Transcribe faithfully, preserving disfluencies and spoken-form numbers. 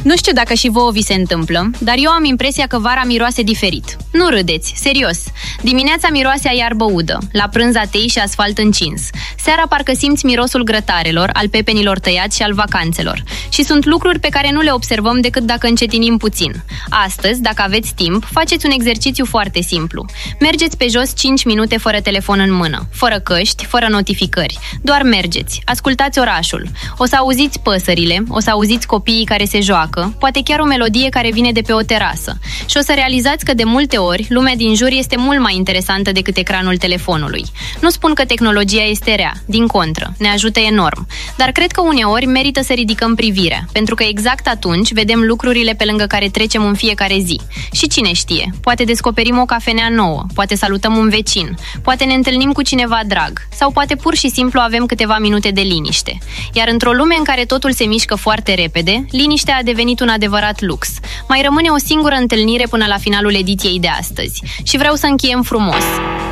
Nu știu dacă și vouă vi se întâmplă, dar eu am impresia că vara miroase diferit. Nu râdeți, serios. Dimineața miroase a iarbă udă, la prânz atei și asfalt încins. Seara parcă simți mirosul grătarelor, al pepenilor tăiați și al vacanțelor. Și sunt lucruri pe care nu le observăm decât dacă încetinim puțin. Astăzi, dacă aveți timp, faceți un exercițiu foarte simplu. Mergeți pe jos cinci minute fără telefon în mână, fără căști, fără notificări. Doar mergeți, ascultați orașul. O să auziți păsările, o să auziți copiii care se joacă, poate chiar o melodie care vine de pe o terasă. Și o să realizați că de multe ori lumea din jur este mult mai interesantă decât ecranul telefonului. Nu spun că tehnologia este rea, din contră, ne ajută enorm. Dar cred că uneori merită să ridicăm privirea, pentru că exact atunci vedem lucrurile pe lângă care trecem în fiecare zi. Și cine știe, poate descoperim o cafenea nouă, poate salutăm un vecin, poate ne întâlnim cu cineva drag, sau poate pur și simplu avem câteva minute de liniște. Iar într-o lume în care totul se mișcă foarte repede, liniștea a devenit un adevărat lux. Mai rămâne o singură întâlnire până la finalul ediției de astăzi și vreau să încheiem frumos.